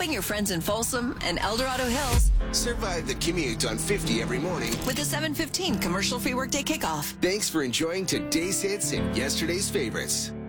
helping your friends in Folsom and El Dorado Hills Survive the commute on 50 every morning. with the 7:15 commercial-free workday kickoff. Thanks for enjoying today's hits and yesterday's favorites.